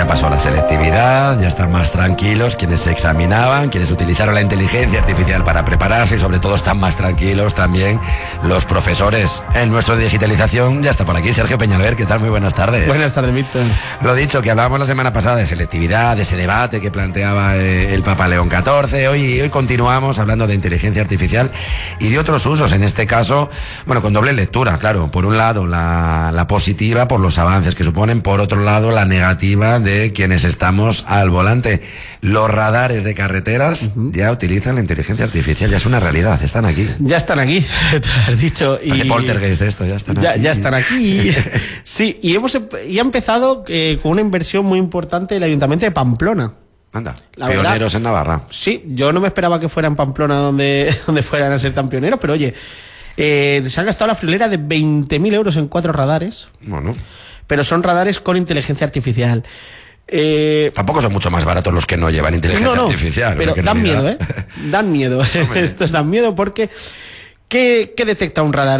ya pasó la selectividad, ya están más tranquilos quienes se examinaban, quienes utilizaron la inteligencia artificial para prepararse y sobre todo están más tranquilos también los profesores. En nuestra digitalización ya está por aquí Sergio Peñalver, ¿qué tal? Muy buenas tardes. Buenas tardes, Víctor. Lo dicho, que hablábamos la semana pasada de selectividad, de ese debate que planteaba el Papa León XIV. Hoy continuamos hablando de inteligencia artificial y de otros usos, en este caso, bueno, con doble lectura, claro. Por un lado, la positiva por los avances que suponen, por otro lado, la negativa de quienes estamos al volante. Los radares de carreteras ya utilizan la inteligencia artificial, ya es una realidad, están aquí. Ya están aquí, te lo has dicho. Y poltergeist de esto, ya están aquí. Ya están aquí. Sí, y ha empezado con una inversión muy importante del Ayuntamiento de Pamplona. Anda, pioneros en Navarra. Sí, yo no me esperaba que fuera en Pamplona donde fueran a ser tan pioneros, pero oye, se han gastado la friolera de 20.000 euros en 4 radares. Bueno. Pero son radares con inteligencia artificial. Tampoco son mucho más baratos los que no llevan inteligencia artificial. Pero dan miedo, ¿eh? Dan miedo. Estos dan miedo porque ¿qué detecta un radar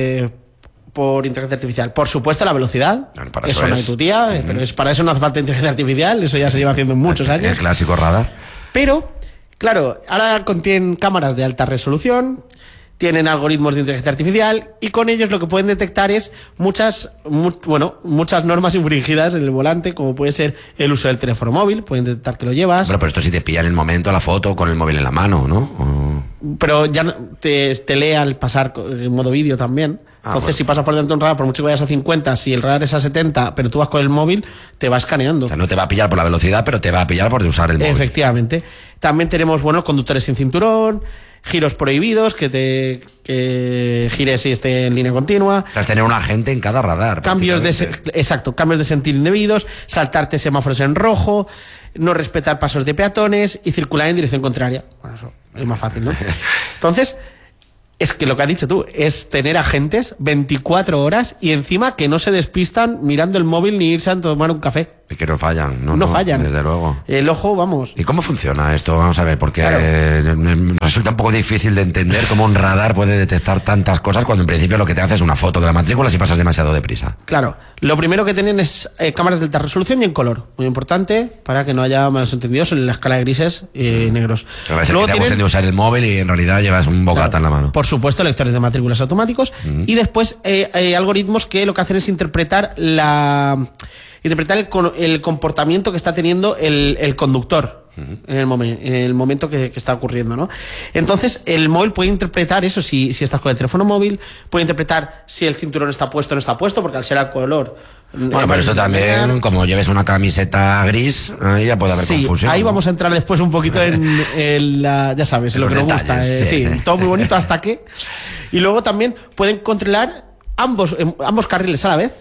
por inteligencia artificial? Por supuesto la velocidad. Eso no hay tu tía, pero para eso no hace falta inteligencia artificial, eso ya se lleva haciendo en muchos años. El clásico radar. Pero, claro, ahora contienen cámaras de alta resolución, tienen algoritmos de inteligencia artificial y con ellos lo que pueden detectar es muchas normas infringidas en el volante, como puede ser el uso del teléfono móvil, pueden detectar que lo llevas. Pero esto sí te pilla en el momento la foto con el móvil en la mano, ¿no? Pero ya te lee al pasar en modo vídeo también. Entonces, si pasas por delante de un radar, por mucho que vayas a 50, si el radar es a 70, pero tú vas con el móvil, te va escaneando. O sea, no te va a pillar por la velocidad, pero te va a pillar por usar el móvil. Efectivamente. También tenemos, conductores sin cinturón, giros prohibidos, que gires y esté en línea continua. O sea, tener un agente en cada radar. Cambios de sentido indebidos, saltarte semáforos en rojo, no respetar pasos de peatones y circular en dirección contraria. Bueno, eso es más fácil, ¿no? Entonces, es que lo que has dicho tú es tener agentes 24 horas y encima que no se despistan mirando el móvil ni irse a tomar un café. Y que no fallan, no fallan. Desde luego. El ojo, vamos. ¿Y cómo funciona esto? Vamos a ver, porque me resulta un poco difícil de entender cómo un radar puede detectar tantas cosas cuando en principio lo que te hace es una foto de la matrícula si pasas demasiado deprisa. Claro. Lo primero que tienen es cámaras de alta resolución y en color. Muy importante para que no haya malos entendidos en la escala de grises y negros. Pero luego que te abusen de usar el móvil y en realidad llevas un bocata en la mano. Por supuesto, lectores de matrículas automáticos. Y después hay algoritmos que lo que hacen es interpretar el comportamiento que está teniendo el conductor en el momento que está ocurriendo, ¿no? Entonces, el móvil puede interpretar eso, si estás con el teléfono móvil, puede interpretar si el cinturón está puesto o no está puesto, porque al ser a color... Bueno, pero esto también, como lleves una camiseta gris, ahí ya puede haber confusión. Ahí vamos a entrar después un poquito en ya sabes, en lo que nos gusta. Todo muy bonito hasta que... Y luego también pueden controlar ambos carriles a la vez.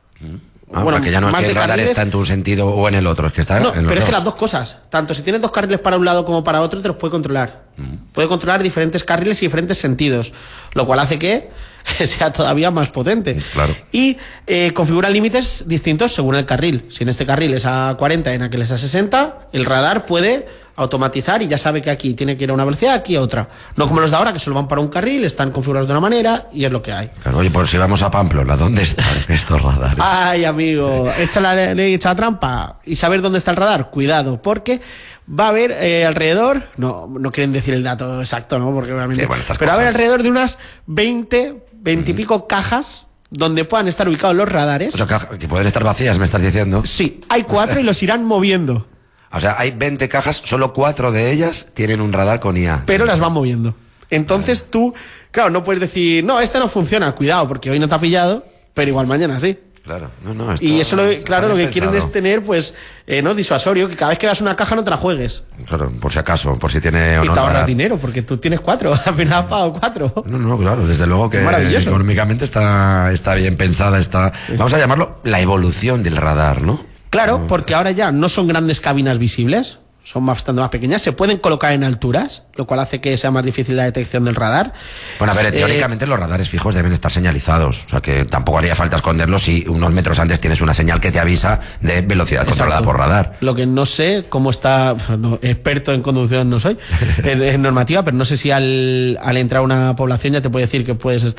Que ya no es que el radar está en tu sentido o en el otro, es que está en los pero dos. Es que las dos cosas, tanto si tienes 2 carriles para un lado como para otro, te los puede controlar. Puede controlar diferentes carriles y diferentes sentidos, lo cual hace que sea todavía más potente. Claro. Y configura límites distintos según el carril. Si en este carril es a 40 y en aquel es a 60, el radar puede automatizar y ya sabe que aquí tiene que ir a una velocidad, aquí a otra. No como los de ahora, que solo van para un carril, están configurados de una manera y es lo que hay. Claro, oye, pues si vamos a Pamplona, ¿dónde están estos radares? Ay, amigo, echa la ley, echa la trampa y saber dónde está el radar. Cuidado, porque va a haber alrededor, no quieren decir el dato exacto, ¿no? Porque obviamente, pero va a haber alrededor de unas 20 y pico cajas donde puedan estar ubicados los radares. O sea, que pueden estar vacías, me estás diciendo. Sí, hay 4 y los irán moviendo. O sea, hay 20 cajas, solo 4 de ellas tienen un radar con IA. Pero las van moviendo. Entonces tú, claro, no puedes decir, no, este no funciona, cuidado, porque hoy no te ha pillado, pero igual mañana sí. Claro, y eso, lo que quieren es tener, disuasorio, que cada vez que veas una caja no te la juegues. Claro, por si acaso, por si tiene o no. Y te ahorras dinero, porque tú tienes 4, al final has pagado 4. No, claro, desde luego que económicamente está bien pensada, vamos a llamarlo la evolución del radar, ¿no? Claro, porque ahora ya no son grandes cabinas visibles, son bastante más pequeñas, se pueden colocar en alturas, lo cual hace que sea más difícil la detección del radar. Bueno, a ver, teóricamente los radares fijos deben estar señalizados, o sea que tampoco haría falta esconderlos si unos metros antes tienes una señal que te avisa de velocidad controlada por radar. Lo que no sé cómo está, experto en conducción no soy, en normativa, pero no sé si al entrar a una población ya te puede decir que puedes estar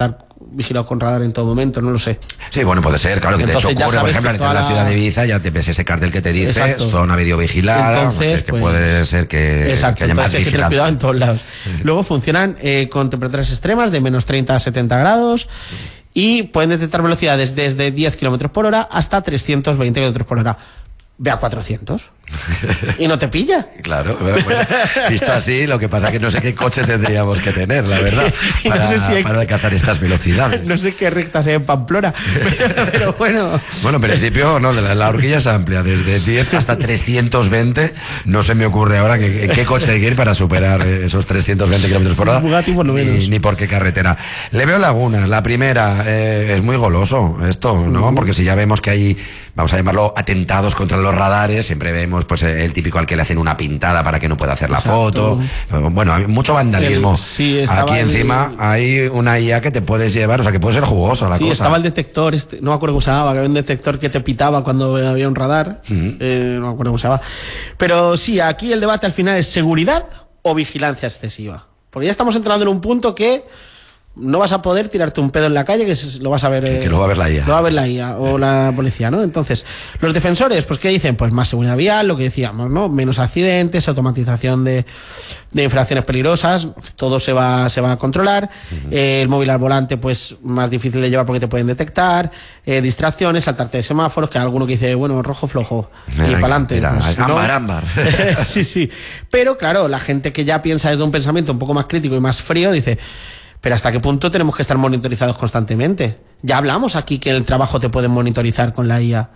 vigilado con radar en todo momento, no lo sé. Sí, bueno, puede ser, claro, que Entonces, te ya ocurre, por sabes ejemplo, que en la toda ciudad de Ibiza, ya te ves ese cartel que te dice, Exacto. zona videovigilada, Entonces, que pues, puede ser que exacto, haya más entonces hay que tener vigilancia. cuidado en todos lados. Luego funcionan con temperaturas extremas de menos 30 a 70 grados y pueden detectar velocidades desde 10 km por hora hasta 320 km por hora. Ve a 400 y no te pilla. Claro, bueno, visto así, lo que pasa es que no sé qué coche tendríamos que tener, la verdad, Y no para, sé si hay- para alcanzar estas velocidades. No sé qué rectas hay en Pamplona, pero bueno. Bueno, en principio, no, la horquilla es amplia, desde 10 hasta 320. No se me ocurre ahora en qué coche hay que ir para superar esos 320 kilómetros por hora. Un Bugatti por lo menos. Ni por qué carretera. Le veo lagunas. La primera, es muy goloso esto, ¿no? Porque si ya vemos que hay, vamos a llamarlo, atentados contra los radares, siempre vemos pues el típico al que le hacen una pintada para que no pueda hacer la Exacto. foto. Bueno, hay mucho vandalismo. Sí, estaba aquí encima hay una IA que te puedes llevar, o sea, que puede ser jugoso la Sí, cosa. estaba el detector, no me acuerdo cómo se llamaba, que había un detector que te pitaba cuando había un radar. No me acuerdo cómo se llamaba. Pero sí, aquí el debate al final es seguridad o vigilancia excesiva. Porque ya estamos entrando en un punto que no vas a poder tirarte un pedo en la calle, lo vas a ver. Que lo va a ver la IA. Lo va a ver la IA o la policía, ¿no? Entonces, los defensores, pues, ¿qué dicen? Pues más seguridad vial, lo que decíamos, ¿no? Menos accidentes, automatización de infracciones peligrosas, todo se va a controlar. El móvil al volante, pues, más difícil de llevar porque te pueden detectar. Distracciones, saltarte de semáforos, que hay alguno que dice, bueno, rojo flojo, y para adelante. Pues, ámbar, ámbar. Sí, sí. Pero, claro, la gente que ya piensa desde un pensamiento un poco más crítico y más frío, dice, pero ¿hasta qué punto tenemos que estar monitorizados constantemente? Ya hablamos aquí que en el trabajo te pueden monitorizar con la IA.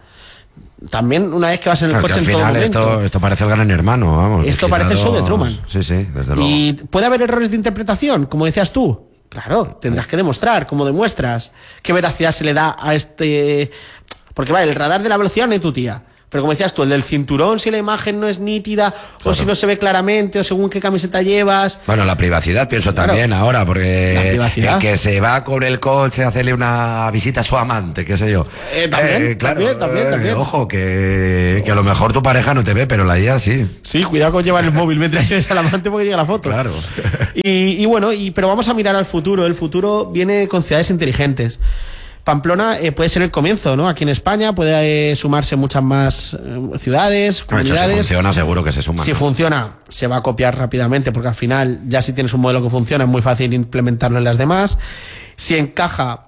También una vez que vas en el Claro, coche que en al todo final momento. esto parece el Gran Hermano, vamos. Esto parece el show de Truman. Sí, sí, desde luego. Y puede haber errores de interpretación, como decías tú. Claro, tendrás que demostrar, cómo demuestras, qué veracidad se le da a este... Porque vale, el radar de la velocidad no es tu tía. Pero como decías tú, el del cinturón, si la imagen no es nítida, o si no se ve claramente, o según qué camiseta llevas. Bueno, la privacidad pienso Claro. también ahora, La porque privacidad. el que se va con el coche a hacerle una visita a su amante, qué sé yo. También, claro, también. Ojo, que a lo mejor tu pareja no te ve, pero la IA sí. Sí, cuidado con llevar el móvil mientras lleves al amante porque llega la foto. Claro. Y bueno, pero vamos a mirar al futuro. El futuro viene con ciudades inteligentes. Pamplona puede ser el comienzo, ¿no? Aquí en España puede sumarse muchas más ciudades, De hecho, comunidades. si funciona, seguro que se suma. Si funciona, se va a copiar rápidamente porque al final ya si tienes un modelo que funciona es muy fácil implementarlo en las demás. Si encaja,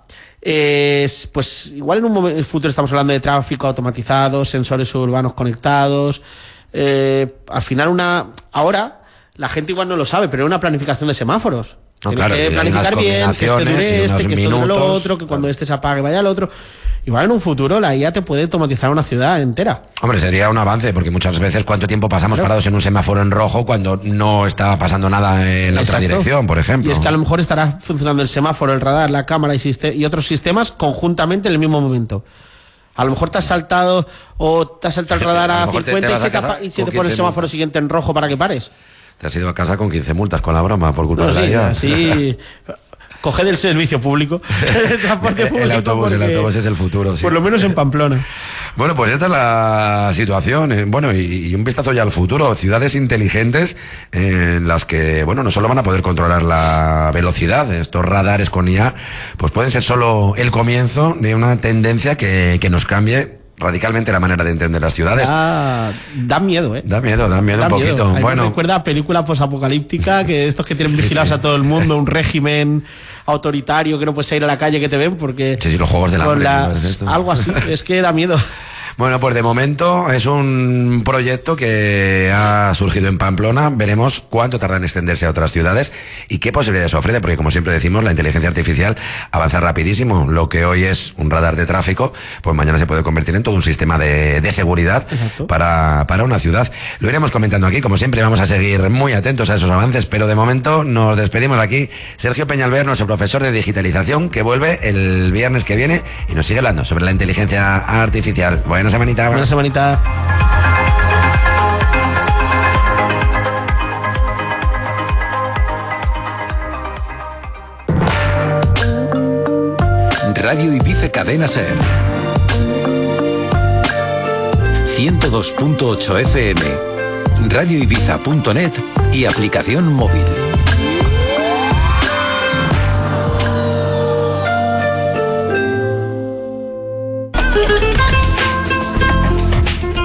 pues igual en en el futuro estamos hablando de tráfico automatizado, sensores urbanos conectados. Al final ahora la gente igual no lo sabe, pero es una planificación de semáforos. No, Tienes claro, que y hay planificar unas bien, que este combinaciones y dure unos que esto dure lo minutos, otro, que cuando claro. este se apague vaya al otro. Igual en un futuro la IA te puede automatizar una ciudad entera. Hombre, sería un avance, porque muchas veces cuánto tiempo pasamos Claro. parados en un semáforo en rojo cuando no está pasando nada en la otra Exacto. dirección, por ejemplo. Y es que a lo mejor estará funcionando el semáforo, el radar, la cámara y otros sistemas conjuntamente en el mismo momento. A lo mejor te has saltado el radar A lo a mejor te 50 vas a casa y se con te pone el 15 semáforo siguiente en rojo para que pares. Te has ido a casa con 15 multas con la broma por culpa No, de la sí, IA. así. Coged el servicio público. El transporte público. El autobús porque- es el futuro, sí. Por lo menos en Pamplona. Bueno, pues esta es la situación. Bueno, y un vistazo ya al futuro. Ciudades inteligentes en las que, bueno, no solo van a poder controlar la velocidad, estos radares con IA, pues pueden ser solo el comienzo de una tendencia que nos cambie radicalmente la manera de entender las ciudades. Da miedo, ¿eh? Da miedo Da un miedo. poquito. A mí me Bueno, recuerda a película posapocalíptica, que estos que tienen Sí, vigilados sí. a todo el mundo, un régimen autoritario que no puedes ir a la calle que te ven porque... Sí, sí, los juegos del con hambre, ¿no? Es esto. algo así, es que da miedo. Bueno, pues de momento es un proyecto que ha surgido en Pamplona. Veremos cuánto tarda en extenderse a otras ciudades y qué posibilidades ofrece, porque como siempre decimos, la inteligencia artificial avanza rapidísimo. Lo que hoy es un radar de tráfico, pues mañana se puede convertir en todo un sistema de seguridad Exacto. para una ciudad. Lo iremos comentando aquí, como siempre vamos a seguir muy atentos a esos avances, pero de momento nos despedimos aquí. Sergio Peñalver, nuestro profesor de digitalización, que vuelve el viernes que viene y nos sigue hablando sobre la inteligencia artificial. Buena semanita. Buena semanita. Radio Ibiza Cadena Ser 102.8 FM, radioibiza.net y aplicación móvil.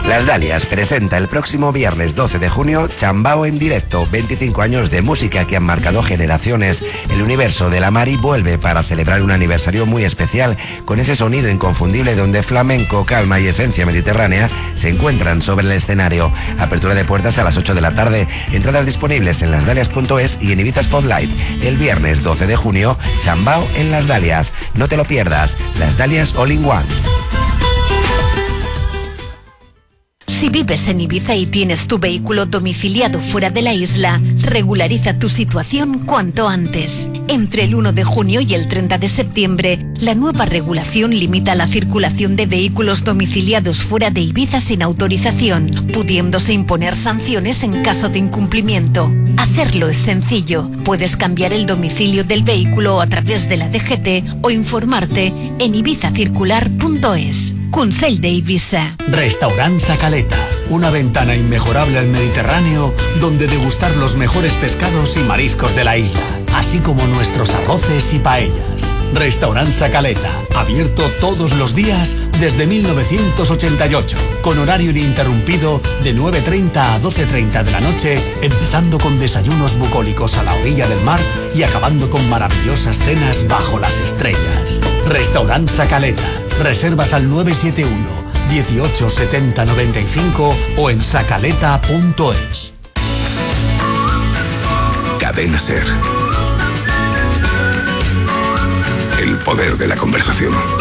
Las Dalias presenta el próximo viernes 12 de junio Chambao en directo, 25 años de música que han marcado generaciones. El universo de la Mari vuelve para celebrar un aniversario muy especial, con ese sonido inconfundible donde flamenco, calma y esencia mediterránea se encuentran sobre el escenario. Apertura de puertas a las 8 de la tarde, entradas disponibles en lasdalias.es y en Ibiza Spotlight. El viernes 12 de junio, Chambao en Las Dalias. No te lo pierdas, Las Dalias All in One. Si vives en Ibiza y tienes tu vehículo domiciliado fuera de la isla, regulariza tu situación cuanto antes. Entre el 1 de junio y el 30 de septiembre, la nueva regulación limita la circulación de vehículos domiciliados fuera de Ibiza sin autorización, pudiéndose imponer sanciones en caso de incumplimiento. Hacerlo es sencillo. Puedes cambiar el domicilio del vehículo a través de la DGT o informarte en ibizacircular.es. Consell de Ibiza. Restaurant Sacaleta, una ventana inmejorable al Mediterráneo donde degustar los mejores pescados y mariscos de la isla, así como nuestros arroces y paellas. Restaurant Sacaleta, abierto todos los días desde 1988, con horario ininterrumpido de 9:30 a 12:30 de la noche, empezando con desayunos bucólicos a la orilla del mar y acabando con maravillosas cenas bajo las estrellas. Restaurant Sacaleta. Reservas al 971 18 70 95 o en sacaleta.es. Cadena SER. El poder de la conversación.